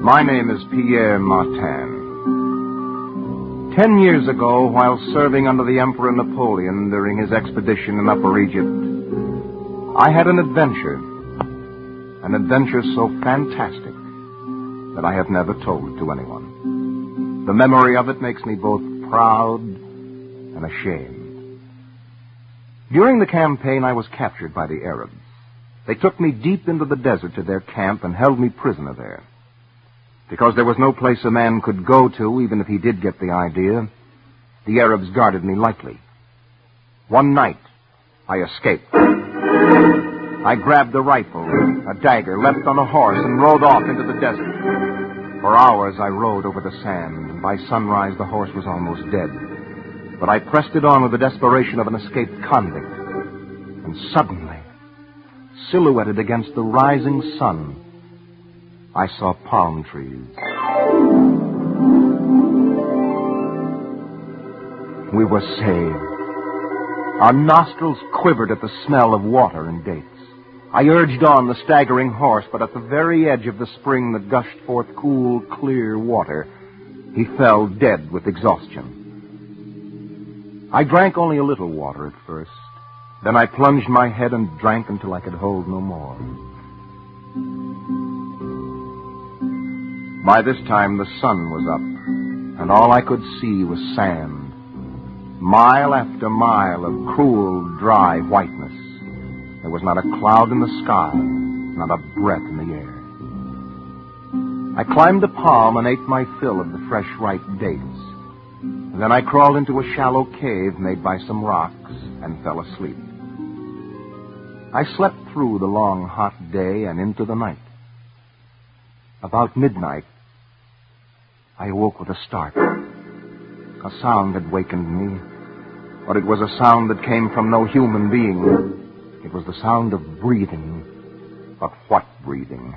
My name is Pierre Martin. 10 years ago, while serving under the Emperor Napoleon during his expedition in Upper Egypt, I had an adventure so fantastic that I have never told it to anyone. The memory of it makes me both proud and ashamed. During the campaign, I was captured by the Arabs. They took me deep into the desert to their camp and held me prisoner there. Because there was no place a man could go to, even if he did get the idea, the Arabs guarded me lightly. One night, I escaped. I grabbed a rifle, a dagger, leapt on a horse, and rode off into the desert. For hours I rode over the sand, and by sunrise the horse was almost dead. But I pressed it on with the desperation of an escaped convict. And suddenly, silhouetted against the rising sun, I saw palm trees. We were saved. Our nostrils quivered at the smell of water and dates. I urged on the staggering horse, but at the very edge of the spring that gushed forth cool, clear water, he fell dead with exhaustion. I drank only a little water at first. Then I plunged my head and drank until I could hold no more. By this time, the sun was up, and all I could see was sand. Mile after mile of cruel, dry whiteness. There was not a cloud in the sky, not a breath in the air. I climbed a palm and ate my fill of the fresh, ripe dates. Then I crawled into a shallow cave made by some rocks and fell asleep. I slept through the long, hot day and into the night. About midnight, I awoke with a start. A sound had wakened me, but it was a sound that came from no human being. It was the sound of breathing. But what breathing?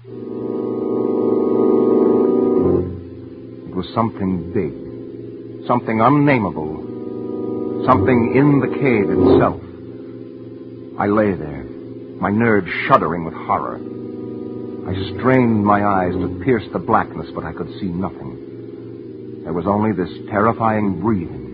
It was something big, something unnameable, something in the cave itself. I lay there, my nerves shuddering with horror. I strained my eyes to pierce the blackness, but I could see nothing. There was only this terrifying breathing.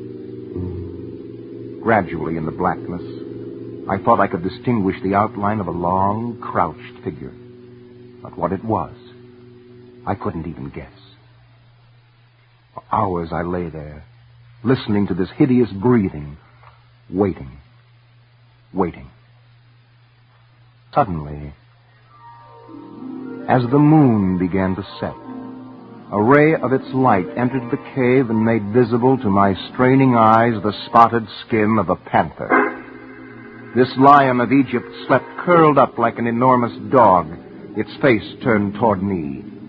Gradually, in the blackness, I thought I could distinguish the outline of a long, crouched figure. But what it was, I couldn't even guess. For hours I lay there, listening to this hideous breathing, waiting. Suddenly, as the moon began to set, a ray of its light entered the cave and made visible to my straining eyes the spotted skin of a panther. This lion of Egypt slept curled up like an enormous dog, its face turned toward me.